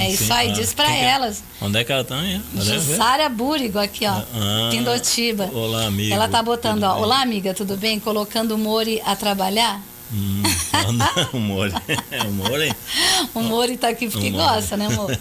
É isso aí, diz pra elas. Onde é que ela tá aí? Jussara Búrigo, aqui, ó. Pindotiba. Olá, amiga. Ela tá botando, ó. Olá, amiga, tudo bem? Colocando o Mori a trabalhar? O Mori. O Mori? O Mori tá aqui porque gosta, né, amor?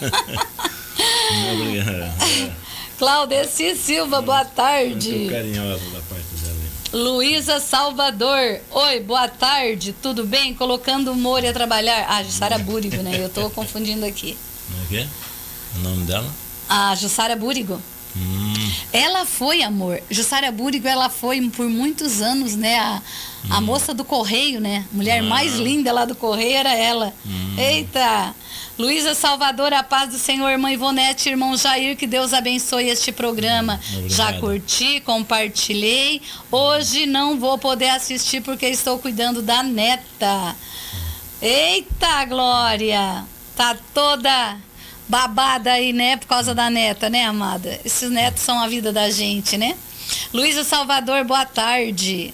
Obrigado. Claudeci Silva, boa tarde. Muito carinhosa da parte dela. Luísa Salvador, oi, boa tarde, tudo bem? Colocando o Mori a trabalhar. Ah, Jussara Búrigo, né? Eu tô confundindo aqui. O quê? O nome dela? Ah, Jussara Búrigo. Ela foi, amor. Jussara Búrigo, ela foi por muitos anos, né? A moça do Correio, né? Mulher mais linda lá do Correio era ela. Eita! Luísa Salvador, a paz do Senhor, irmã Ivonete, irmão Jair, que Deus abençoe este programa. Já curti, compartilhei. Hoje não vou poder assistir porque estou cuidando da neta. Eita, Glória! Tá toda babada aí, né? Por causa da neta, né, amada? Esses netos são a vida da gente, né? Luísa Salvador, boa tarde.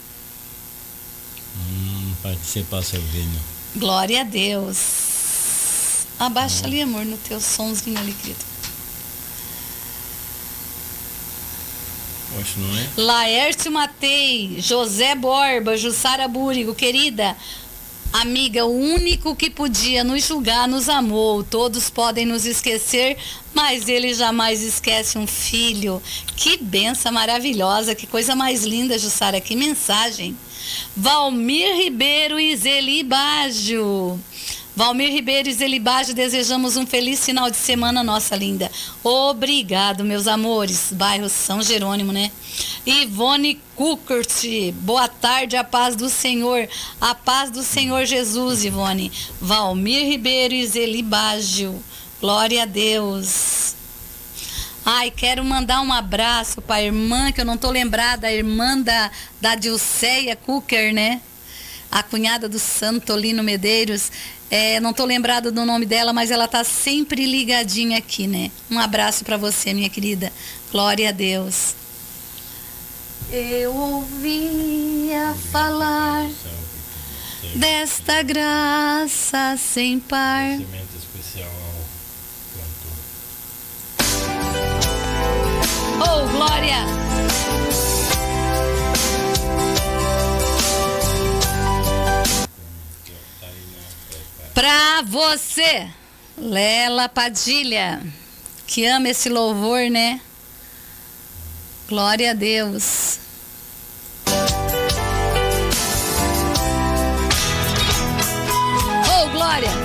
Participar, seu vinho. Glória a Deus. Abaixa ali, amor, no teu somzinho ali, querido. Acho não é? Laércio Matei, José Borba, Jussara Búrigo, querida amiga, o único que podia nos julgar nos amou. Todos podem nos esquecer, mas ele jamais esquece um filho. Que benção maravilhosa, que coisa mais linda, Jussara, que mensagem. Valmir Ribeiro e Zeli Baggio. Valmir Ribeiro e Zeli Baggio, desejamos um feliz final de semana, nossa linda. Obrigado, meus amores. Bairro São Jerônimo, né? Ivone Kukert, boa tarde, a paz do Senhor. A paz do Senhor Jesus, Ivone. Valmir Ribeiro e Zeli Baggio. Glória a Deus. Ai, quero mandar um abraço para a irmã, que eu não tô lembrada, a irmã da Dilceia Kuker, né? A cunhada do Santolino Medeiros. Não tô lembrada do nome dela, mas ela tá sempre ligadinha aqui, né? Um abraço para você, minha querida. Glória a Deus. Eu ouvia falar desta graça sem par. Especial Oh, ao glória! Pra você, Lela Padilha, que ama esse louvor, né? Glória a Deus. Oh, glória!